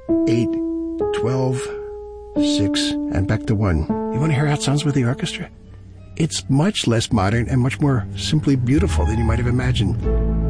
8, 12, 6, and back to 1. You want to hear how it sounds with the orchestra? It's much less modern and much more simply beautiful than you might have imagined.